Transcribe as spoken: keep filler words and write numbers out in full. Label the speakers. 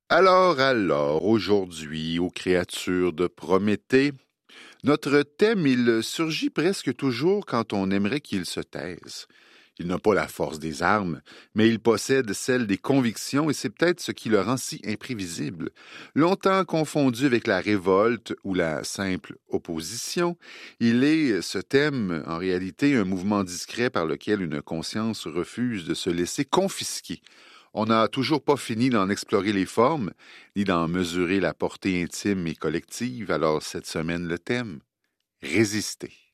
Speaker 1: Alors, alors, aujourd'hui, aux créatures de Prométhée, notre thème, il surgit presque toujours quand on aimerait qu'il se taise. Il n'a pas la force des armes, mais il possède celle des convictions et c'est peut-être ce qui le rend si imprévisible. Longtemps confondu avec la révolte ou la simple opposition, il est, ce thème, en réalité, un mouvement discret par lequel une conscience refuse de se laisser confisquer. On n'a toujours pas fini d'en explorer les formes, ni d'en mesurer la portée intime et collective, alors cette semaine le thème, résister.